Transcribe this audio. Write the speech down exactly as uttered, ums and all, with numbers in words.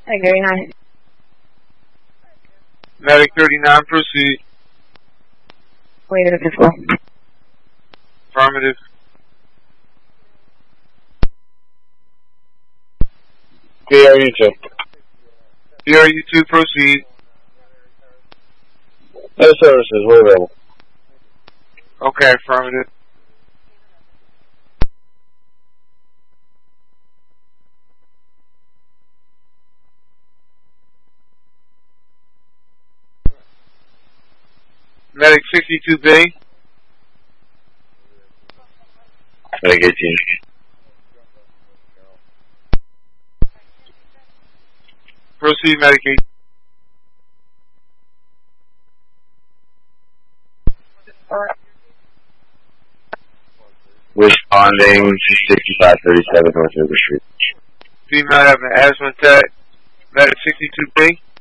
Medic thirty-nine. Medic thirty-nine, proceed. Wait a physical. Affirmative. P R U two. P R U two, proceed. Other services, we're available. Okay, affirmative. Medic sixty-two B. Medic eighteen. Proceed, Medic eighteen. Responding sixty-five thirty-seven North River Street. Female having an asthma attack. Medic sixty-two B.